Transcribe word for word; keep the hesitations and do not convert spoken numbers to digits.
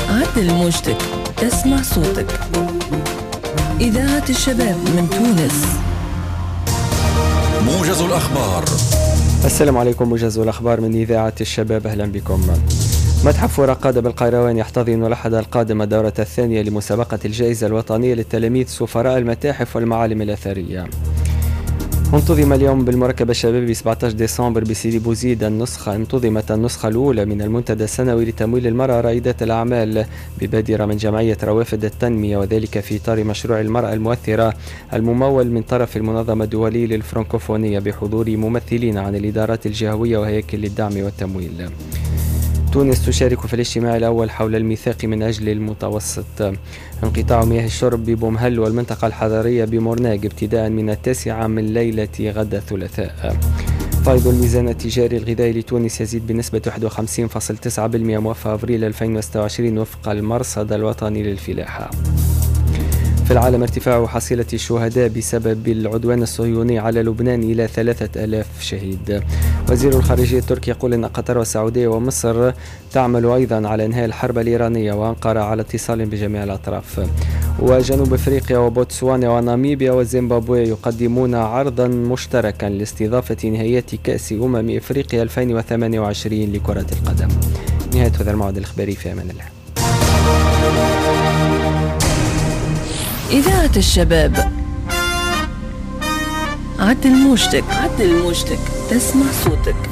عدل موجتك تسمع صوتك. إذاعة الشباب من تونس. موجز الأخبار. السلام عليكم. موجز الأخبار من إذاعة الشباب، أهلا بكم. متحف ورقادة بالقيروان يحتضن الأحد القادم الدورة الثانية لمسابقة الجائزة الوطنية للتلاميذ سفراء المتاحف والمعالم الأثرية. انتظم اليوم بالمركب الشبابي سبعة عشر ديسمبر بسيدي بوزيد النسخة انتظمت النسخة الأولى من المنتدى السنوي لتمويل المرأة رائدات الأعمال ببادرة من جمعية روافد التنمية، وذلك في إطار مشروع المرأة المؤثرة الممول من طرف المنظمة الدولية للفرنكوفونية بحضور ممثلين عن الإدارات الجهوية وهياكل الدعم والتمويل. تونس تشارك في الاجتماع الأول حول الميثاق من أجل المتوسط. انقطاع مياه الشرب ببومهل والمنطقة الحضرية بمورناق ابتداء من التاسعة من ليلة غد الثلاثاء. فائض الميزان التجاري الغذائي لتونس يزيد بنسبة واحد وخمسين فاصلة تسعة بالمئة موافق أبريل ألفين وستة وعشرين وفق المرصد الوطني للفلاحة. في العالم ارتفاع حصيلة الشهداء بسبب العدوان الصهيوني على لبنان إلى ثلاثة آلاف شهيد. وزير الخارجية التركي يقول أن قطر والسعودية ومصر تعمل أيضا على إنهاء الحرب الإيرانية، وأنقرة على اتصال بجميع الأطراف. وجنوب أفريقيا وبوتسوانا وناميبيا وزيمبابوي يقدمون عرضا مشتركا لاستضافة نهائيات كأس أمم أفريقيا ألفين وثمانية وعشرين لكرة القدم. نهاية هذا الموعد الإخباري، في أمان الله. إذاعة الشباب. عدل موجتك عدل موجتك تسمع صوتك.